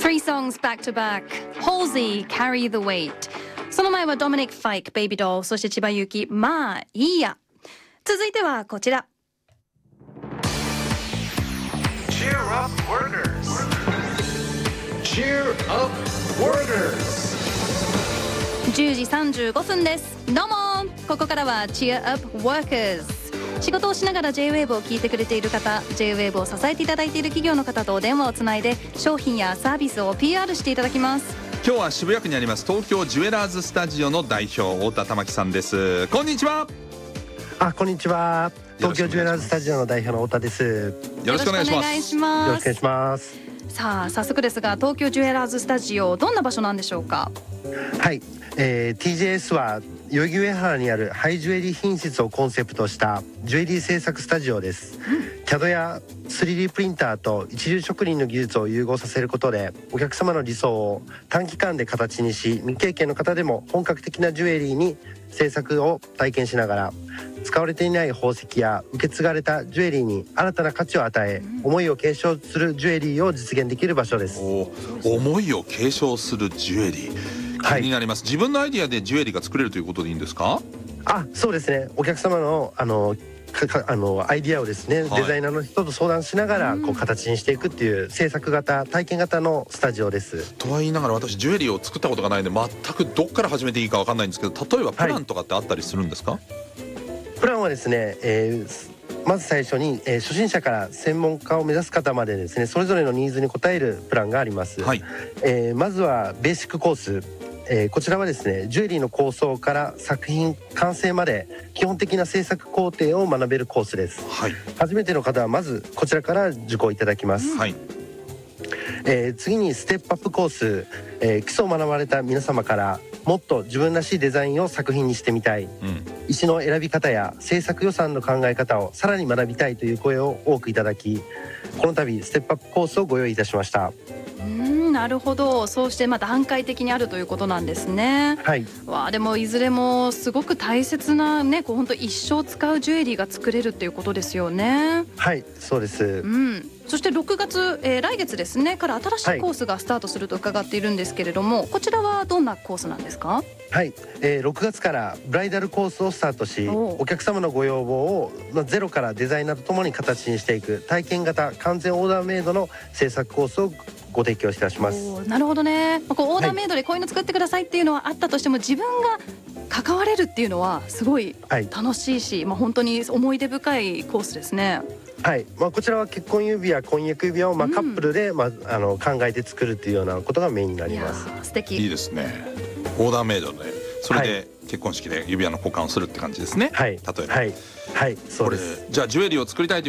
Three songs back to back. Halsey, Carry the Weight。その前はドミニック・ファイク、ベイビードール、そして千葉祐希、まあいいや。続いてはこちら。 Cheer up workers. Cheer up workers. 10時35分です。どうも、ここからは Cheer up workers。仕事をしながら J-WAVE を聞いてくれている方、 J-WAVE を支えていただいている企業の方とお電話をつないで商品やサービスを PR していただきます。 今日は渋谷区にあります東京ジュエラーズスタジオの代表太田玉樹さんです。こんにちは。 こんにちは。東京ジュエラーズスタジオの代表の太田です。 よろしくお願いします。 よろしくお願いします。 さあ早速ですが、東京ジュエラーズスタジオ、どんな場所なんでしょうか？ はい、TJS は代々木上原にあるハイジュエリー品質をコンセプトしたジュエリー製作スタジオです。CAD や 3D プリンターと一流職人の技術を融合させることで、お客様の理想を短期間で形にし、未経験の方でも本格的なジュエリーに製作を体験しながら、使われていない宝石や受け継がれたジュエリーに新たな価値を与え、思いを継承するジュエリーを実現できる場所です。 思いを継承するジュエリー、気になります。自分のアイディアでジュエリーが作れるということでいいんですか？ そうですね。お客様のアイディアをですね、デザイナーの人と相談しながら形にしていくっていう制作型、体験型のスタジオです。 とは言いながら、私ジュエリーを作ったことがないので全くどっから始めていいか分かんないんですけど、例えばプランとかってあったりするんですか？ プランはですね、まず最初に、初心者から専門家を目指す方までですね、それぞれのニーズに応えるプランがあります。まずはベーシックコース。こちらはですね、ジュエリーの構想から作品完成まで基本的な制作工程を学べるコースです。初めての方はまずこちらから受講いただきます。次にステップアップコース、基礎を学ばれた皆様からもっと自分らしいデザインを作品にしてみたい、石の選び方や制作予算の考え方をさらに学びたいという声を多くいただき、この度ステップアップコースをご用意いたしました。 なるほど。そうして段階的にあるということなんですね。でもいずれもすごく大切なね、本当一生使うジュエリーが作れるっていうことですよね。 そうです。 そして6月、来月ですねから新しいコースがスタートすると伺っているんですけれども、こちらはどんなコースなんですか ？6月からブライダルコースをスタートし、お客様のご要望をゼロからデザイナーとともに形にしていく体験型完全オーダーメイドの制作コースをご提供いたします。 なるほどね。オーダーメイドでこういうの作ってくださいっていうのはあったとしても、自分が関われるっていうのはすごい楽しいし、本当に思い出深いコースですね。 こちらは結婚指輪、婚約指輪をカップルで考えて作るっていうようなことがメインになります。 素敵。 いいですね。オーダーメイドでそれで結婚式で指輪の交換をするって感じですね。例えばそうです。 じゃあジュエリーを作りたいという